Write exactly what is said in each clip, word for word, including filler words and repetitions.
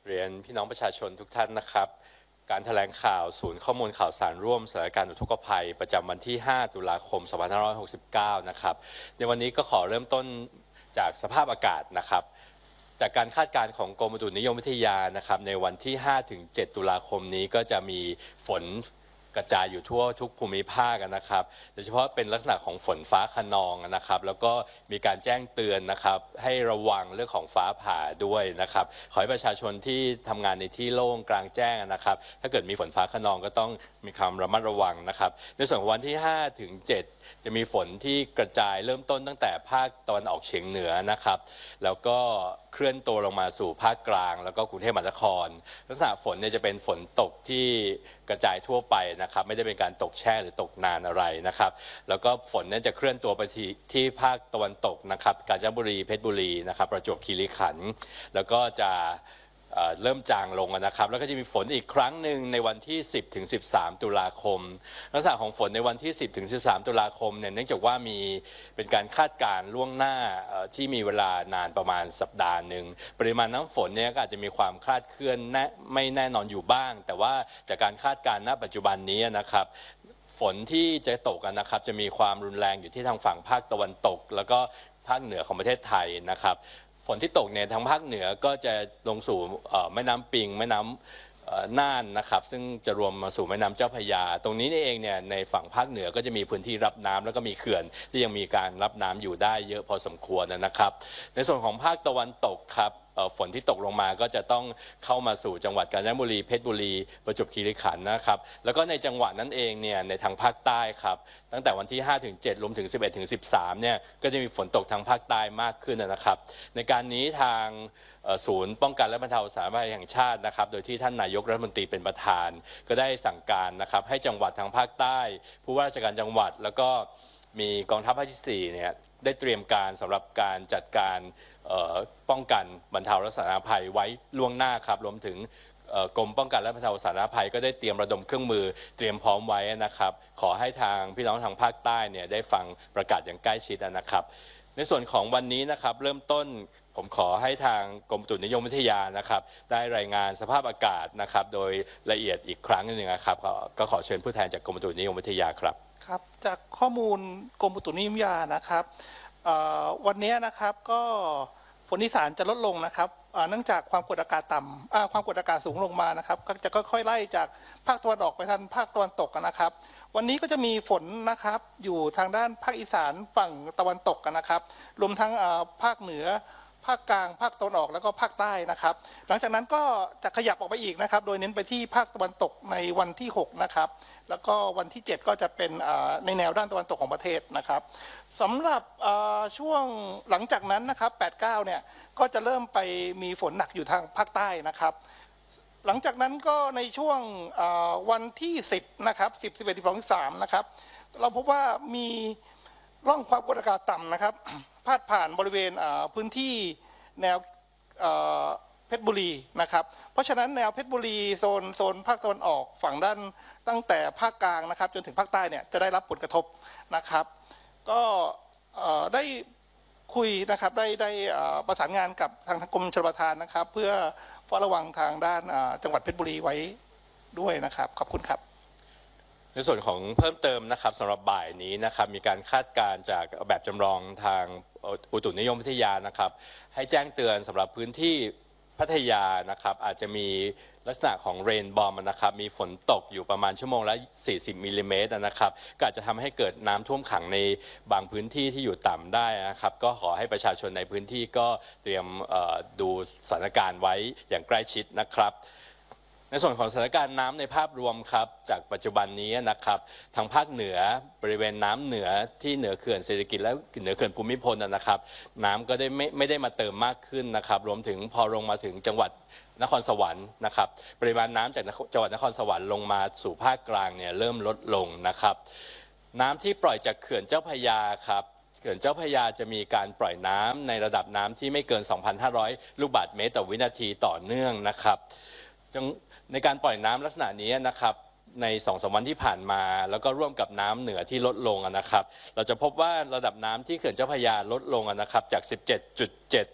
เรียนพี่น้องประชาชนทุกท่านนะครับการแถลงข่าวศูนย์ข้อมูลข่าวสารร่วมสถานการณ์อุทกภัยประจำวันที่ห้าตุลาคมสองพันห้าร้อยหกสิบเก้านะครับในวันนี้ก็ขอเริ่มต้นจากสภาพอากาศนะครับจากการคาดการณ์ของกรมอุตุนิยมวิทยานะครับในวันที่ห้าถึงเจ็ดตุลาคมนี้ก็จะมีฝนกระจายอยู่ทั่วทุกภูมิภาคนะครับโดยเฉพาะเป็นลักษณะของฝนฟ้าคะนองนะครับแล้วก็มีการแจ้งเตือนนะครับให้ระวังเรื่องของฟ้าผ่าด้วยนะครับขอให้ประชาชนที่ทำงานในที่โล่งกลางแจ้งนะครับถ้าเกิดมีฝนฟ้าคะนองก็ต้องมีความระมัดระวังนะครับในส่วนของวันที่ห้าถึงเจ็ดจะมีฝนที่กระจายเริ่มต้นตั้งแต่ภาคตะวันออกเฉียงเหนือนะครับแล้วก็เคลื่อนตัวลงมาสู่ภาคกลางแล้วก็กรุงเทพมหานครลักษณะฝนเนี่ยจะเป็นฝนตกที่กระจายทั่วไปนะครับไม่ได้เป็นการตกแช่หรือตกนานอะไรนะครับแล้วก็ฝนนั้นจะเคลื่อนตัวไปที่ที่ภาคตะวันตกนะครับกาญจนบุรีเพชรบุรีนะครับประจวบคีรีขันธ์แล้วก็จะเริ่มจางลงนะครับแล้วก็จะมีฝนอีกครั้งหนึ่งในวันที่สิบถึงสิบสามตุลาคมลักษณะของฝนในวันที่สิบถึงสิบสามตุลาคมเนี่ยเนื่องจากว่ามีเป็นการคาดการณ์ล่วงหน้าที่มีเวลานานประมาณสัปดาห์หนึ่งปริมาณน้ำฝนเนี่ยก็อาจจะมีความคลาดเคลื่อนไม่แน่นอนอยู่บ้างแต่ว่าจากการคาดการณ์ณปัจจุบันนี้นะครับฝนที่จะตกนะครับจะมีความรุนแรงอยู่ที่ทางฝั่งภาคตะวันตกแล้วก็ภาคเหนือของประเทศไทยนะครับฝนที่ตกเนี่ยทางภาคเหนือก็จะลงสู่แม่น้ำปิงแม่น้ำน่านนะครับซึ่งจะรวมมาสู่แม่น้ำเจ้าพระยาตรงนี้นี่เองเนี่ยในฝั่งภาคเหนือก็จะมีพื้นที่รับน้ำแล้วก็มีเขื่อนที่ยังมีการรับน้ำอยู่ได้เยอะพอสมควรนะครับในส่วนของภาคตะวันตกครับฝนที่ตกลงมาก็จะต้องเข้ามาสู่จังหวัดกาญจนบุรีเพชรบุรีประจวบคีรีขันธ์นะครับแล้วก็ในจังหวัดนั้นเองเนี่ยในทางภาคใต้ครับตั้งแต่วันที่ห้าถึงเจ็ดรวมถึงสิบเอ็ดถึงสิบสามเนี่ยก็จะมีฝนตกทางภาคใต้มากขึ้นนะครับในการนี้ทางศูนย์ป้องกันและบรรเทาสาธารณภัยแห่งชาตินะครับโดยที่ท่านนายกรัฐมนตรีเป็นประธานก็ได้สั่งการนะครับให้จังหวัดทางภาคใต้ผู้ว่าราชการจังหวัดแล้วก็มีกองทัพภาคที่สี่เนี่ยได้เตรียมการสำหรับการจัดการป้องกันบรรเทาและสาธารณภัยไว้ล่วงหน้าครับรวมถึงกรมป้องกันและบรรเทาสาธารณภัยก็ได้เตรียมระดมเครื่องมือเตรียมพร้อมไว้นะครับขอให้ทางพี่น้องทางภาคใต้เนี่ยได้ฟังประกาศอย่างใกล้ชิดนะครับในส่วนของวันนี้นะครับเริ่มต้นผมขอให้ทางกรมอุตุนิยมวิทยานะครับได้รายงานสภาพอากาศนะครับโดยละเอียดอีกครั้งหนึ่งนะครับก็ขอเชิญผู้แทนจากกรมอุตุนิยมวิทยาครับครับจากข้อมูลกรมอุตุนิยมวิทยานะครับวันนี้นะครับก็ฝนอีสานจะลดลงนะครับเนื่องจากความกดอากาศต่ำความกดอากาศสูงลงมานะครับก็จะค่อยๆไล่จากภาคตะวันออกไปทางภาคตะวันตกนะครับวันนี้ก็จะมีฝนนะครับอยู่ทางด้านภาคอีสานฝั่งตะวันตกนะครับรวมทั้งภาคเหนือภาคกลางภาคตะวันออกแล้วก็ภาคใต้นะครับหลังจากนั้นก็จะขยับออกไปอีกนะครับโดยเน้นไปที่ภาคตะวันตกในวันที่หกนะครับแล้วก็วันที่เจ็ดก็จะเป็นในแนวด้านตะวันตกของประเทศนะครับสำหรับช่วงหลังจากนั้นนะครับแปด เก้าเนี่ยก็จะเริ่มไปมีฝนหนักอยู่ทางภาคใต้นะครับหลังจากนั้นก็ในช่วงวันที่สิบนะครับสิบ สิบเอ็ด สิบสอง สิบสามนะครับเราพบว่ามีร่องความกดอากาศต่ำนะครับพาดผ่านบริเวณพื้นที่แนวเพชรบุรีนะครับเพราะฉะนั้นแนวเพชรบุรีโซนโซนภาคตะวันออกฝั่งด้านตั้งแต่ภาคกลางนะครับจนถึงภาคใต้เนี่ยจะได้รับผลกระทบนะครับก็ได้คุยนะครับได้ได้ประสานงานกับทางกรมชลประทานนะครับเพื่อเฝ้าระวังทางด้านจังหวัดเพชรบุรีไว้ด้วยนะครับขอบคุณครับในส่วนของเพิ่มเติมนะครับสำหรับบ่ายนี้นะครับมีการคาดการณ์จากแบบจำลองทางอุตุนิยมวิทยานะครับให้แจ้งเตือนสำหรับพื้นที่พัทยานะครับอาจจะมีลักษณะของเรนบอมนะครับมีฝนตกอยู่ประมาณชั่วโมงละสี่สิบมิลลิเมตรนะครับก็อาจจะทำให้เกิดน้ำท่วมขังในบางพื้นที่ที่อยู่ต่ำได้นะครับก็ขอให้ประชาชนในพื้นที่ก็เตรียมดูสถานการณ์ไว้อย่างใกล้ชิดนะครับในส่วนของสถานการณ์น้ำในภาพรวมครับจากปัจจุบันนี้นะครับทางภาคเหนือบริเวณน้ำเหนือที่เหนือเขื่อนเศรษฐกิจและเหนือเขื่อนภูมิพลนะครับน้ำก็ได้ไม่ไม่ได้มาเติมมากขึ้นนะครับรวมถึงพอลงมาถึงจังหวัดนครสวรรค์นะครับปริมาณน้ำจากจังหวัดนครสวรรค์ลงมาสู่ภาคกลางเนี่ยเริ่มลดลงนะครับน้ำที่ปล่อยจากเขื่อนเจ้าพระยาครับเขื่อนเจ้าพระยาจะมีการปล่อยน้ำในระดับน้ำที่ไม่เกิน สองพันห้าร้อย ลูกบาศก์เมตรต่อวินาทีต่อเนื่องนะครับในการปล่อยน้ำลักษณะนี้นะครับใน สองถึงสาม วันที่ผ่านมาแล้วก็ร่วมกับน้ำเหนือที่ลดลงนะครับเราจะพบว่าระดับน้ำที่เขื่อนเจ้าพระยาลดลงนะครับจาก สิบเจ็ดจุดเจ็ด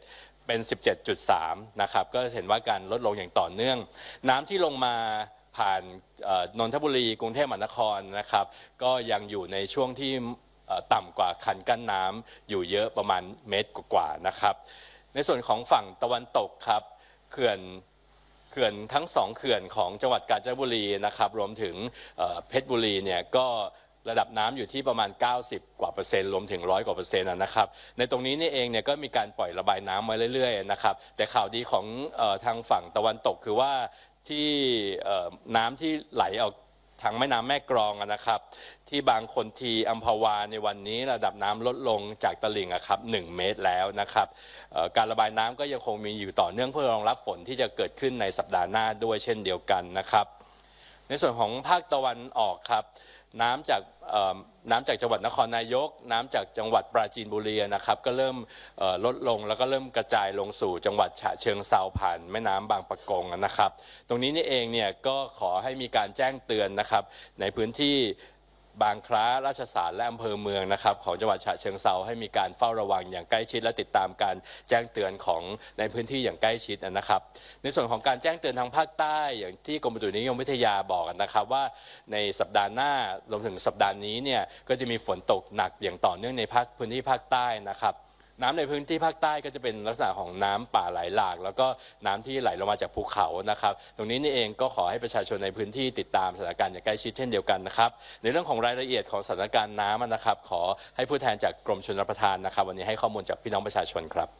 เป็น สิบเจ็ดจุดสาม นะครับก็เห็นว่าการลดลงอย่างต่อเนื่องน้ำที่ลงมาผ่านนนทบุรีกรุงเทพมหานครนะครับก็ยังอยู่ในช่วงที่ต่ำกว่าคันกั้นน้ำอยู่เยอะประมาณเมตรกว่าๆนะครับในส่วนของฝั่งตะวันตกครับเขื่อนเขื่อนทั้งสองเขื่อนของจังหวัดกาญจนบุรีนะครับรวมถึงเพชรบุรีเนี่ยก็ระดับน้ำอยู่ที่ประมาณเก้าสิบกว่าเปอร์เซ็นต์รวมถึงร้อยกว่าเปอร์เซ็นต์นะครับในตรงนี้นี่เองเนี่ยก็มีการปล่อยระบายน้ำมาเรื่อยๆนะครับแต่ข่าวดีของเอ่อทางฝั่งตะวันตกคือว่าที่น้ำที่ไหลออกทางแม่น้ำแม่กลองนะครับที่บางคนทีอัมพวาในวันนี้ระดับน้ำลดลงจากตลิ่งครับหนึ่งเมตรแล้วนะครับการระบายน้ำก็ยังคงมีอยู่ต่อเนื่องเพื่อรองรับฝนที่จะเกิดขึ้นในสัปดาห์หน้าด้วยเช่นเดียวกันนะครับในส่วนของภาคตะวันออกครับน้ำจากน้ำจากจังหวัดนครนายกน้ำจากจังหวัดปราจีนบุรีนะครับก็เริ่มลดลงแล้วก็เริ่มกระจายลงสู่จังหวัดฉะเชิงเทราผ่านแม่น้ำบางปะกงนะครับตรงนี้นี่เองเนี่ยก็ขอให้มีการแจ้งเตือนนะครับในพื้นที่บางคล้าราชสารและอำเภอเมืองนะครับของจังหวัดฉะเชิงเทราให้มีการเฝ้าระวังอย่างใกล้ชิดและติดตามการแจ้งเตือนของในพื้นที่อย่างใกล้ชิดนะครับในส่วนของการแจ้งเตือนทางภาคใต้อย่างที่กรมอุตุนิยมวิทยาบอกนะครับว่าในสัปดาห์หน้ารวมถึงสัปดาห์นี้เนี่ยก็จะมีฝนตกหนักอย่างต่อเนื่องในภาคพื้นที่ภาคใต้นะครับน้ำในพื้นที่ภาคใต้ก็จะเป็นลักษณะของน้ำป่าไหลหลากแล้วก็น้ำที่ไหลลงมาจากภูเขานะครับตรงนี้นี่เองก็ขอให้ประชาชนในพื้นที่ติดตามสถานการณ์อย่างใกล้ชิดเช่นเดียวกันนะครับในเรื่องของรายละเอียดของสถานการณ์น้ำนะครับขอให้ผู้แทนจากกรมชลประทานนะครับวันนี้ให้ข้อมูลจากพี่น้องประชาชนครับ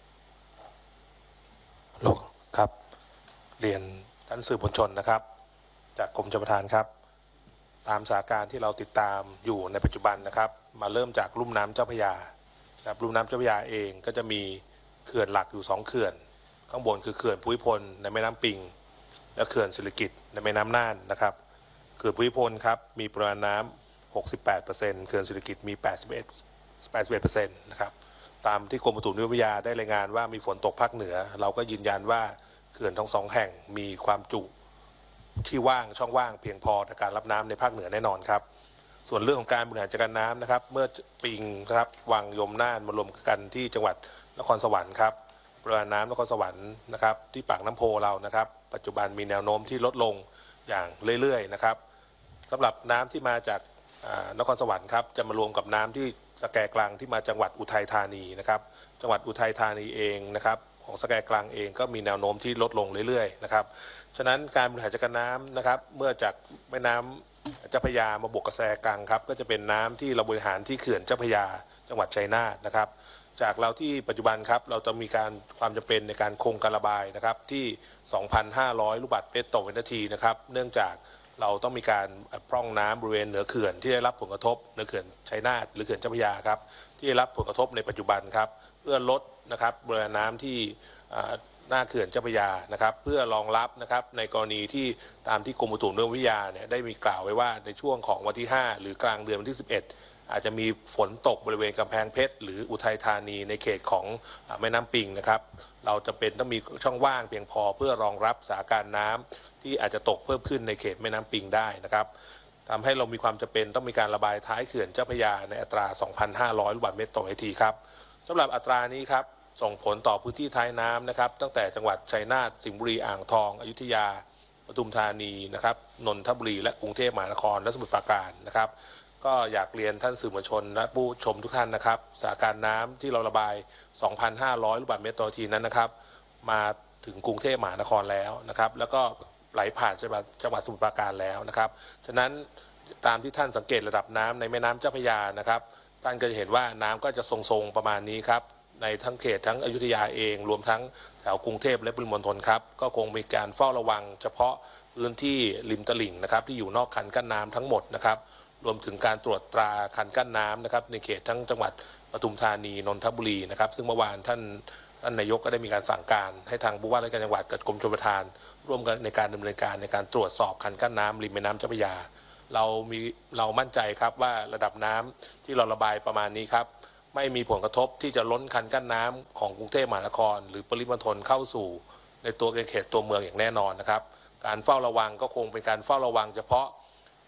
ลูกครับเรียนท่านสื่อมวลชนนะครับจากกรมชลประทานครับตามสถานการณ์ที่เราติดตามอยู่ในปัจจุบันนะครับมาเริ่มจากลุ่มน้ำเจ้าพระยาครับลุ่มน้ำเจ้าพระยาเองก็จะมีเขื่อนหลักอยู่สองเขื่อนข้างบนคือเขื่อนภูมิพลในแม่น้ำปิงและเขื่อนศิริกิติ์ในแม่น้ำน่านนะครับเขื่อนภูมิพลครับมีปริมาณน้ำ หกสิบแปดเปอร์เซ็นต์ เขื่อนศิริกิติ์มี แปดสิบเอ็ด แปดสิบเอ็ดเปอร์เซ็นต์ นะครับตามที่กรมอุตุนิยมวิทยาได้รายงานว่ามีฝนตกภาคเหนือเราก็ยืนยันว่าเขื่อนทั้งสองแห่งมีความจุที่ว่างช่องว่างเพียงพอในการรับน้ำในภาคเหนือแน่นอนครับส่วนเรื่องของการบริหารจัดการน้ำนะครับเมื่อปิงนะครับวังยมน่านมารวมกันที่จังหวัดนครสวรรค์ครับปริมาณน้ำนครสวรรค์นะครับที่ปากน้ำโพเรานะครับปัจจุบันมีแนวโน้มที่ลดลงอย่างเรื่อยๆนะครับสำหรับน้ำที่มาจากนครสวรรค์ครับจะมารวมกับน้ำที่สแกกลางที่มาจังหวัดอุทัยธานีนะครับจังหวัดอุทัยธานีเองนะครับของสแกกลางเองก็มีแนวโน้มที่ลดลงเรื่อยๆนะครับฉะนั้นการบริหารจัดการน้ำนะครับเมื่อจากแม่น้ำเจ้าพระยามาบวกกับแซกลางครับก็จะเป็นน้ำที่เราบริหารที่เขื่อนเจ้าพระยาจังหวัดชัยนาทนะครับจากเราที่ปัจจุบันครับเราจะมีการความจำเป็นในการคงการระบายนะครับที่ สองพันห้าร้อย ลูกบาศก์เมตรต่อวินาทีนะครับเนื่องจากเราต้องมีการพร่องน้ำบริเวณเหนือเขื่อนที่ได้รับผลกระทบเหนือเขื่อนชัยนาทหรือเขื่อนเจ้าพระยาครับที่ได้รับผลกระทบในปัจจุบันครับเพื่อลดนะครับบริเวณน้ำที่หน้าเขื่อนเจ้าพระยานะครับเพื่อรองรับนะครับในกรณีที่ตามที่กรมอุตุนิยมวิทยาเนี่ยได้มีกล่าวไว้ว่าในช่วงของวันที่ห้าหรือกลางเดือนวันที่สิบเอ็ดอาจจะมีฝนตกบริเวณกำแพงเพชรหรืออุทัยธานีในเขตของแม่น้ำปิงนะครับเราจำเป็นต้องมีช่องว่างเพียงพอเพื่อรองรับสถานการณ์น้ำที่อาจจะตกเพิ่มขึ้นในเขตแม่น้ำปิงได้นะครับทำให้เรามีความจำเป็นต้องมีการระบายท้ายเขื่อนเจ้าพระยาในอัตรา สองพันห้าร้อย ลูกบาศก์เมตรต่อวินาทีครับสำหรับอัตรานี้ครับส่งผลต่อพื้นที่ท้ายน้ำนะครับตั้งแต่จังหวัดชัยนาทสิงห์บุรีอ่างทองอยุธยาปทุมธานีนะครับนนทบุรีและกรุงเทพมหานครและสมุทรปราการนะครับก็อยากเรียนท่านสื่อมวลชนและผู้ชมทุกท่านนะครับสถานการณ์น้ำที่เราระบาย สองพันห้าร้อย ลูกบาศก์เมตรต่อนาทีนั้นนะครับมาถึงกรุงเทพมหานครแล้วนะครับแล้วก็ไหลผ่านจังหวัดจังหวัดสมุทรปราการแล้วนะครับฉะนั้นตามที่ท่านสังเกตระดับน้ำในแม่น้ำเจ้าพระยานะครับท่านก็จะเห็นว่าน้ำก็จะทรงๆประมาณนี้ครับในทั้งเขตทั้งอยุธยาเองรวมทั้งแถวกรุงเทพและปริมณฑลครับก็คงมีการเฝ้าระวังเฉพาะพื้นที่ริมตลิ่งนะครับที่อยู่นอกคันกั้นน้ำทั้งหมดนะครับรวมถึงการตรวจตราคันกั้นน้ำนะครับในเขตทั้งจังหวัดปทุมธานีนนทบุรีนะครับซึ่งเมื่อวานท่านท่านนายกก็ได้มีการสั่งการให้ทางผู้ว่าราชการจังหวัดกับกรมชลประทานร่วมกันในการดำเนินการในการตรวจสอบคันกั้นน้ำริมแม่น้ำเจ้าพระยาเรามีเรามั่นใจครับว่าระดับน้ำที่เราระบายประมาณนี้ครับไม่มีผลกระทบที่จะล้นคันกั้นน้ำของกรุงเทพมหานครหรือปริมณฑลเข้าสู่ในตัวเขตตัวเมืองอย่างแน่นอนนะครับการเฝ้าระวังก็คงเป็นการเฝ้าระวังเฉพาะ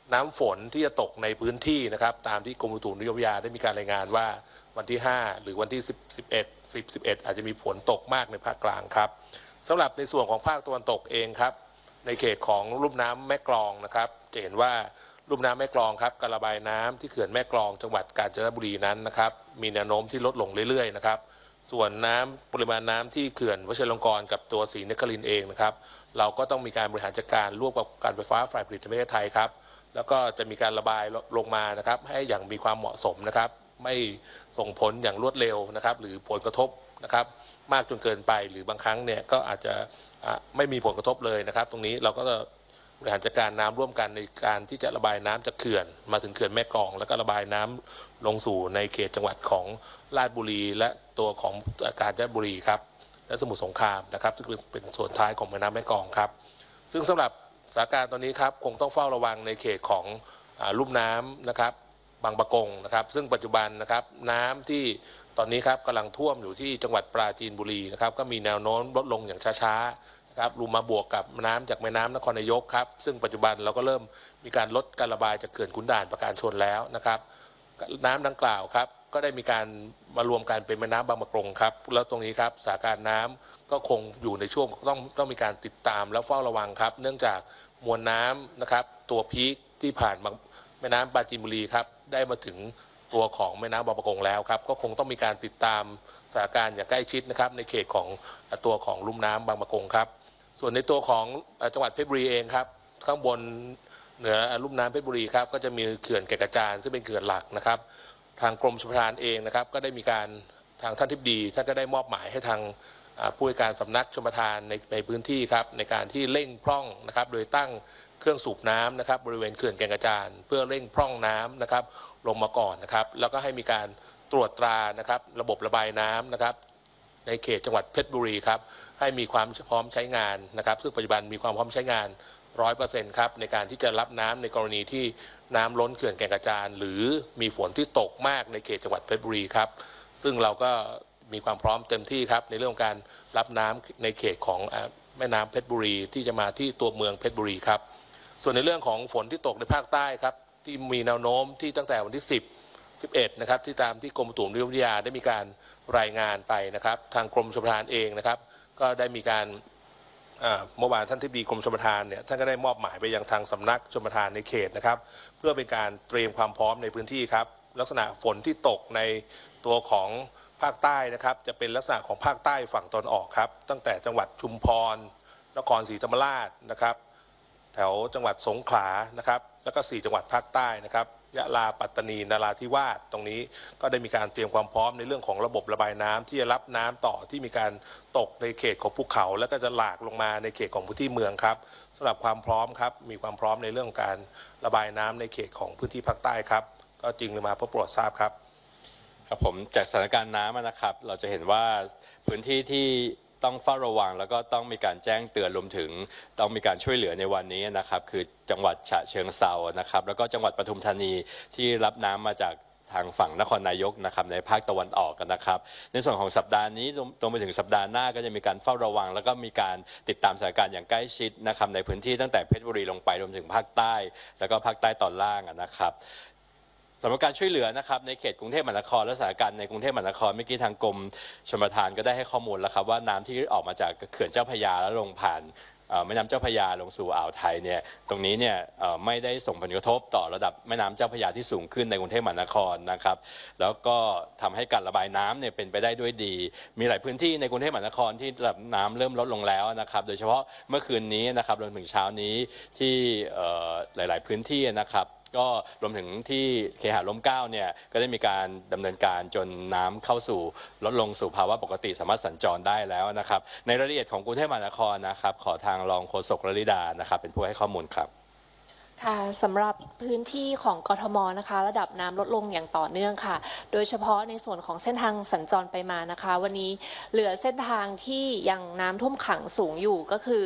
น้ำฝนที่จะตกในพื้นที่นะครับตามที่กรมอุตุนิยมวิทยาได้มีการรายงานว่าวันที่ห้าหรือวันที่สิบ สิบเอ็ด สิบ สิบเอ็ดอาจจะมีฝนตกมากในภาคกลางครับสำหรับในส่วนของภาคตะวันตกเองครับในเขตของลุ่มน้ำแม่กลองนะครับจะเห็นว่าลุ่มน้ำแม่กลองครับการระบายน้ำที่เขื่อนแม่กลองจังหวัดกาญจนบุรีนั้นนะครับมีแนวโน้มที่ลดลงเรื่อยๆนะครับส่วนน้ำปริมาณน้ำที่เขื่อนวชิรลงกรณ์กับตัวศรีนครินทร์เองนะครับเราก็ต้องมีการบริหารจัดการร่วมกับการไฟฟ้าฝ่ายผลิตแห่งประเทศไทยครับแล้วก็จะมีการระบายลงมานะครับให้อย่างมีความเหมาะสมนะครับไม่ส่งผลอย่างรวดเร็วนะครับหรือผลกระทบนะครับมากจนเกินไปหรือบางครั้งเนี่ยก็อาจจะไม่มีผลกระทบเลยนะครับตรงนี้เราก็จะบริหารจัดการน้ำร่วมกันในการที่จะระบายน้ำจากเขื่อนมาถึงเขื่อนแม่กลองแล้วก็ระบายน้ำลงสู่ในเขตจังหวัดของราชบุรีและตัวของกาญจนบุรีครับและสมุทรสงครามนะครับซึ่งเป็นส่วนท้ายของแม่น้ำแม่กลองครับซึ่งสำหรับสถานการณ์ตอนนี้ครับคงต้องเฝ้าระวังในเขตของลุ่มน้ำนะครับบางปะกงนะครับซึ่งปัจจุบันนะครับน้ำที่ตอนนี้ครับกำลังท่วมอยู่ที่จังหวัดปราจีนบุรีนะครับก็มีแนวโน้มลดลงอย่างช้าๆนะครับรวมมาบวกกับน้ำจากแม่น้ำนครนายกครับซึ่งปัจจุบันเราก็เริ่มมีการลดการระบายจากเขื่อนขุนด่านประการชนแล้วนะครับน้ำดังกล่าวครับก็ได้มีการมารวมกันเป็นแม่น้ำบางปะกงครับแล้วตรงนี้ครับสถานการณ์น้ำก็คงอยู่ในช่วงต้องต้องมีการติดตามแล้วเฝ้าระวังครับเนื่องจากมวลน้ำนะครับตัวพีคที่ผ่านแม่น้ำปราจีนบุรีครับได้มาถึงตัวของแม่น้ำบางปะกงแล้วครับก็คงต้องมีการติดตามสถานการณ์อย่างใกล้ชิดนะครับในเขตของตัวของลุ่มน้ำบางปะกงครับส่วนในตัวของจังหวัดเพชรบุรีเองครับข้างบนเหนือลุ่มน้ำเพชรบุรีครับก็จะมีเขื่อนแก่งกระจานซึ่งเป็นเขื่อนหลักนะครับทางกรมชลประทานเองนะครับก็ได้มีการทางท่านทิบดีท่านก็ได้มอบหมายให้ทางผู้ว่าการสำนักชลประทานในในพื้นที่ครับในการที่เร่งพร่องนะครับโดยตั้งเครื่องสูบน้ำนะครับบริเวณเขื่อนแก่งกระจานเพื่อเร่งพร่องน้ำนะครับลงมาก่อนนะครับแล้วก็ให้มีการตรวจตรานะครับระบบระบายน้ำนะครับในเขตจังหวัดเพชรบุรีครับให้มีความพร้อมใช้งานนะครับซึ่งปัจจุบันมีความพร้อมใช้งานร้อยเปอร์เซ็นต์ครับในการที่จะรับน้ำในกรณีที่น้ำล้นเขื่อนแก่งกระจานหรือมีฝนที่ตกมากในเขตจังหวัดเพชรบุรีครับซึ่งเราก็มีความพร้อมเต็มที่ครับในเรื่องของการรับน้ำในเขตของแม่น้ำเพชรบุรีที่จะมาที่ตัวเมืองเพชรบุรีครับส่วนในเรื่องของฝนที่ตกในภาคใต้ครับที่มีแนวโน้มที่ตั้งแต่วันที่สิบ สิบเอ็ดนะครับที่ตามที่กรมอุตุนิยมวิทยาได้มีการรายงานไปนะครับทางกรมชลประทานเองนะครับก็ได้มีการเมื่อวานท่านทิบดีกรมชลประทานเนี่ยท่านก็ได้มอบหมายไปยังทางสำนักชลประทานในเขตนะครับเพื่อเป็นการเตรียมความพร้อมในพื้นที่ครับลักษณะฝนที่ตกในตัวของภาคใต้นะครับจะเป็นลักษณะของภาคใต้ฝั่งตะวันออกครับตั้งแต่จังหวัดชุมพรนครศรีธรรมราชนะครับแถวจังหวัดสงขลานะครับแล้วก็สี่จังหวัดภาคใต้นะครับยะลาปัตตานีนราธิวาสตรงนี้ก็ได้มีการเตรียมความพร้อมในเรื่องของระบบระบายน้ำที่จะรับน้ำต่อที่มีการตกในเขตของภูเขาแล้วก็จะหลากลงมาในเขตของพื้นที่เมืองครับสำหรับความพร้อมครับมีความพร้อมในเรื่องของการระบายน้ำในเขตของพื้นที่ภาคใต้ครับก็จึงมาเพื่อโปรดทราบครับครับผมจากสถานการณ์น้ำนะครับเราจะเห็นว่าพื้นที่ที่ต้องเฝ้าระวังแล้วก็ต้องมีการแจ้งเตือนรวมถึงต้องมีการช่วยเหลือในวันนี้นะครับคือจังหวัดฉะเชิงเทรานะครับแล้วก็จังหวัดปทุมธานีที่รับน้ำมาจากทางฝั่งนครนายกนะครับในภาคตะวันออกกันนะครับในส่วนของสัปดาห์นี้ตรงไปถึงสัปดาห์หน้าก็จะมีการเฝ้าระวังแล้วก็มีการติดตามสถานการณ์อย่างใกล้ชิดนะครับในพื้นที่ตั้งแต่เพชรบุรีลงไปรวมถึงภาคใต้แล้วก็ภาคใต้ตอนล่างนะครับสำหรับการช่วยเหลือนะครับในเขตกรุงเทพมหานครและสถานการณ์ในกรุงเทพมหานครเมื่อกี้ทางกรมชลประทานก็ได้ให้ข้อมูลแล้วครับว่าน้ำที่ออกมาจากเขื่อนเจ้าพระยาแล้วลงผ่านแม่น้ำเจ้าพระยาลงสู่อ่าวไทยเนี่ยตรงนี้เนี่ยไม่ได้ส่งผลกระทบต่อระดับแม่น้ำเจ้าพระยาที่สูงขึ้นในกรุงเทพมหานครนะครับแล้วก็ทำให้การระบายน้ำเนี่ยเป็นไปได้ด้วยดีมีหลายพื้นที่ในกรุงเทพมหานครที่ระดับน้ำเริ่มลดลงแล้วนะครับโดยเฉพาะเมื่อคืนนี้นะครับรวมถึงเช้านี้ที่หลายๆพื้นที่นะครับก็รวมถึงที่เคหะร่มเกล้าเนี่ยก็ได้มีการดำเนินการจนน้ำเข้าสู่ลดลงสู่ภาวะปกติสามารถสัญจรได้แล้วนะครับในรายละเอียดของกรุงเทพมหานครนะครับขอทางรองโฆษกลลิดานะครับเป็นผู้ให้ข้อมูลครับค่ะสำหรับพื้นที่ของกทมนะคะระดับน้ำลดลงอย่างต่อเนื่องค่ะโดยเฉพาะในส่วนของเส้นทางสัญจรไปมานะคะวันนี้เหลือเส้นทางที่ยังน้ำท่วมขังสูงอยู่ก็คือ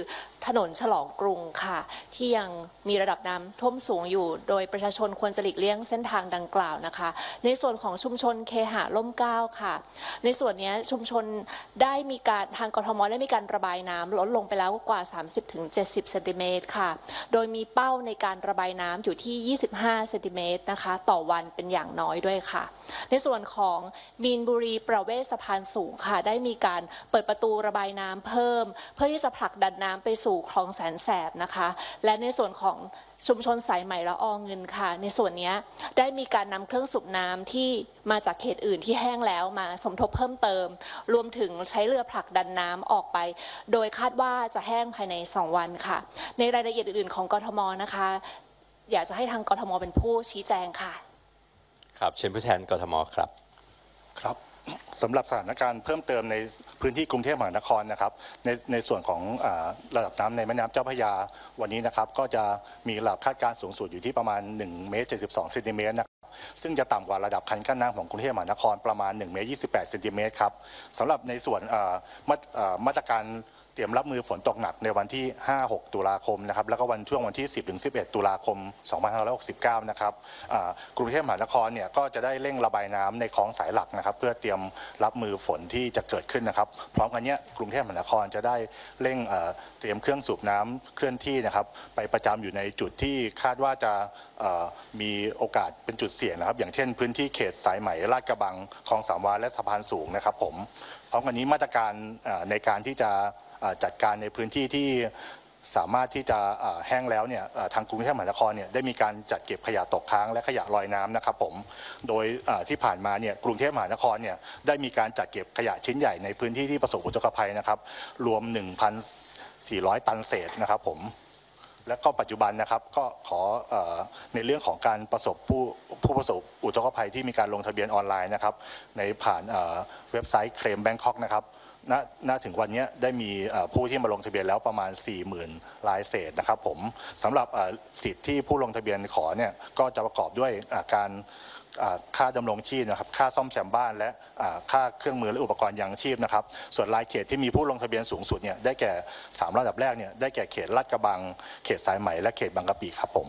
ถนนฉลองกรุงค่ะที่ยังมีระดับน้ำท่วมสูงอยู่โดยประชาชนควรจะหลีกเลี่ยงเส้นทางดังกล่าวนะคะในส่วนของชุมชนเคหะร่มเกล้าค่ะในส่วนนี้ชุมชนได้มีการทางกทมได้มีการระบายน้ำลดลงไปแล้วกว่า สามสิบถึงเจ็ดสิบ เซนติเมตรค่ะโดยมีเป้าในการระบายน้ำอยู่ที่ยี่สิบห้าเซนติเมตรนะคะต่อวันเป็นอย่างน้อยด้วยค่ะในส่วนของมีนบุรีประเวศสะพานสูงค่ะได้มีการเปิดประตูระบายน้ำเพิ่มเพื่อที่จะผลักดันน้ำไปสู่คลองแสนแสบนะคะและในส่วนของชุมชนสายใหม่ละอองเงินค่ะในส่วนนี้ได้มีการนำเครื่องสูบน้ำที่มาจากเขตอื่นที่แห้งแล้วมาสมทบเพิ่มเติมรวมถึงใช้เรือผลักดันน้ำออกไปโดยคาดว่าจะแห้งภายในสองวันค่ะในรายละเอียดอื่นๆของกทมนะคะอยากจะให้ทางกทมเป็นผู้ชี้แจงค่ะครับเชิญผู้แทนกทมครับครับสำหรับสถานการณ์เพิ่มเติมในพื้นที่กรุงเทพมหานครนะครับในในส่วนของระดับน้ำในแม่น้ำเจ้าพระยาวันนี้นะครับก็จะมีระดับคาดการณ์สูงสุดอยู่ที่ประมาณหนึ่งเมตรเจ็ดสิบสองเซนติเมตรนะครับซึ่งจะต่ำกว่าระดับคันกั้นน้ำของกรุงเทพมหานครประมาณหนึ่งเมตรยี่สิบแปดเซนติเมตรครับสำหรับในส่วนมาตรการเตรียมรับมือฝนตกหนักในวันที่ ห้าหก ตุลาคมนะครับแล้วก็วันช่วงวันที่ สิบถึงสิบเอ็ด ตุลาคม สองพันห้าร้อยหกสิบเก้า นะครับกรุงเทพมหานครเนี่ยก็จะได้เร่งระบายน้ำในคลองสายหลักนะครับเพื่อเตรียมรับมือฝนที่จะเกิดขึ้นนะครับพร้อมกันนี้กรุงเทพมหานครจะได้เร่งเตรียมเครื่องสูบน้ำเคลื่อนที่นะครับไปประจำอยู่ในจุดที่คาดว่าจะมีโอกาสเป็นจุดเสี่ยงนะครับอย่างเช่นพื้นที่เขตสายไหมลาดกระบังคลองสามวาและสะพานสูงนะครับผมพร้อมกันนี้มาตรการในการที่จะจัดการในพื้นที่ที่สามารถที่จะแห้งแล้วเนี่ยทางกรุงเทพมหานครเนี่ยได้มีการจัดเก็บขยะตกค้างและขยะลอยน้ำนะครับผมโดยที่ผ่านมาเนี่ยกรุงเทพมหานครเนี่ยได้มีการจัดเก็บขยะชิ้นใหญ่ในพื้นที่ที่ประสบอุทกภัยนะครับรวม หนึ่งพันสี่ร้อย ตันเศษนะครับผมและก็ปัจจุบันนะครับก็ขอในเรื่องของการประสบผู้ผู้ประสบอุทกภัยที่มีการลงทะเบียนออนไลน์นะครับในผ่านเว็บไซต์เคลมแบงคอกนะครับณณถึงวันนี้ได้มีผู้ที่มาลงทะเบียนแล้วประมาณ สี่หมื่น รายเศษนะครับผมสำหรับสิทธิ์ที่ผู้ลงทะเบียนขอเนี่ยก็จะประกอบด้วยการค่าดำรงชีพนะครับค่าซ่อมแซมบ้านและค่าเครื่องมือและอุปกรณ์ยังชีพนะครับส่วนรายเขตที่มีผู้ลงทะเบียนสูงสุดเนี่ยได้แก่สามระดับแรกเนี่ยได้แก่เขตลาดกระบังเขตสายไหมและเขตบางกะปิครับผม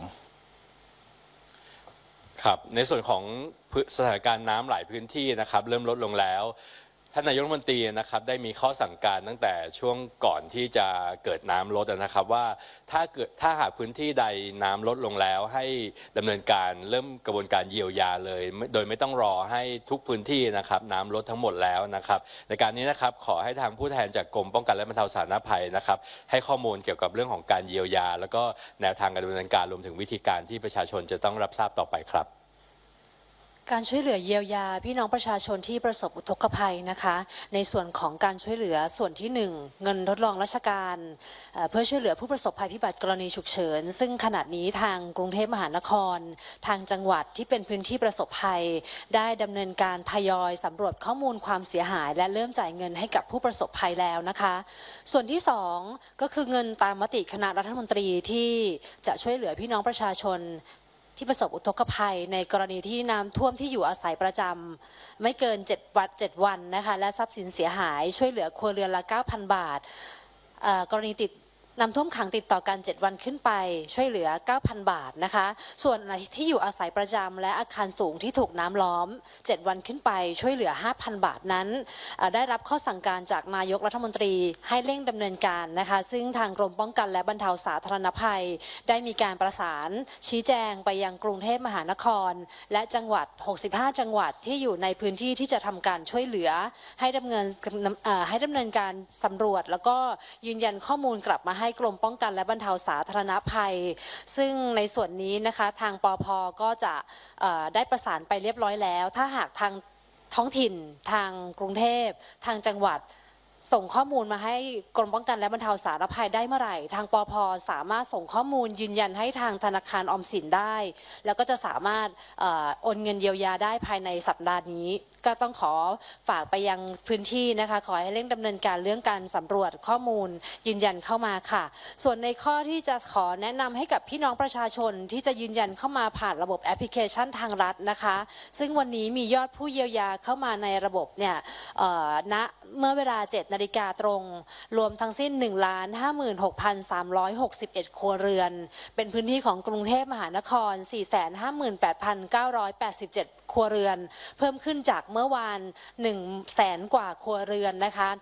ครับในส่วนของสถานการณ์น้ำหลายพื้นที่นะครับเริ่มลดลงแล้วท่านนายกรัฐมนตรีนะครับได้มีข้อสั่งการตั้งแต่ช่วงก่อนที่จะเกิดน้ำลดนะครับว่าถ้าเกิดถ้าหากพื้นที่ใดน้ำลดลงแล้วให้ดำเนินการเริ่มกระบวนการเยียวยาเลยโดยไม่ต้องรอให้ทุกพื้นที่นะครับน้ำลดทั้งหมดแล้วนะครับในการนี้นะครับขอให้ทางผู้แทนจากกรมป้องกันและบรรเทาสาธารณภัยนะครับให้ข้อมูลเกี่ยวกับเรื่องของการเยียวยาแล้วก็แนวทางการดำเนินการรวมถึงวิธีการที่ประชาชนจะต้องรับทราบต่อไปครับการช่วยเหลือเยียวยาพี่น้องประชาชนที่ประสบอุทกภัยนะคะในส่วนของการช่วยเหลือส่วนที่หนึ่งเงินทดลองราชการเพื่อช่วยเหลือผู้ประสบภัยพิบัติกรณีฉุกเฉินซึ่งขณะนี้ทางกรุงเทพมหานครทางจังหวัดที่เป็นพื้นที่ประสบภัยได้ดำเนินการทยอยสำรวจข้อมูลความเสียหายและเริ่มจ่ายเงินให้กับผู้ประสบภัยแล้วนะคะส่วนที่สองก็คือเงินตามมติคณะรัฐมนตรีที่จะช่วยเหลือพี่น้องประชาชนที่ประสบอุทกภัยในกรณีที่น้ำท่วมที่อยู่อาศัยประจำไม่เกินเจ็ดวันเจ็ดวันนะคะและทรัพย์สินเสียหายช่วยเหลือครัวเรือนละ เก้าพัน บาทกรณีติดน้ำท่วมขังติดต่อกันเจ็ดวันขึ้นไปช่วยเหลือ เก้าพัน บาทนะคะส่วนที่อยู่อาศัยประจำและอาคารสูงที่ถูกน้ำล้อมเจ็ดวันขึ้นไปช่วยเหลือ ห้าพัน บาทนั้นได้รับข้อสั่งการจากนายกรัฐมนตรีให้เร่งดำเนินการนะคะซึ่งทางกรมป้องกันและบรรเทาสาธารณภัยได้มีการประสานชี้แจงไปยังกรุงเทพมหานครและจังหวัดหกสิบห้าจังหวัดที่อยู่ในพื้นที่ที่จะทำการช่วยเหลือให้ดำเนินให้ดำเนินการสำรวจแล้วก็ยืนยันข้อมูลกลับมาให้กรมป้องกันและบรรเทาสาธารณภัยซึ่งในส่วนนี้นะคะทางปภ.ก็จะได้ประสานไปเรียบร้อยแล้วถ้าหากทางท้องถิ่นทางกรุงเทพทางจังหวัดส่งข้อมูลมาให้กรมป้องกันและบรรเทาสาธารณภัยได้เมื่อไหร่ทางปภ.สามารถส่งข้อมูลยืนยันให้ทางธนาคารออมสินได้แล้วก็จะสามารถโอนเงินเยียวยาได้ภายในสัปดาห์นี้ก็ต้องขอฝากไปยังพื้นที่นะคะขอให้เร่งดำเนินการเรื่องการสำรวจข้อมูลยืนยันเข้ามาค่ะส่วนในข้อที่จะขอแนะนำให้กับพี่น้องประชาชนที่จะยืนยันเข้ามาผ่านระบบแอปพลิเคชันทางรัฐนะคะซึ่งวันนี้มียอดผู้เยียวยาเข้ามาในระบบเนี่ยณเมื่อเวลาเจ็ดนาฬิกาตรงรวมทั้งสิ้น หนึ่งล้านห้าหมื่นหกพันสามร้อยหกสิบเอ็ด ครัวเรือนเป็นพื้นที่ของกรุงเทพมหานคร สี่แสนห้าหมื่นแปดพันเก้าร้อยแปดสิบเจ็ด ครัวเรือนเพิ่มขึ้นจากเมื่อวาน หนึ่งแสน กว่าครัวเรือนนะคะ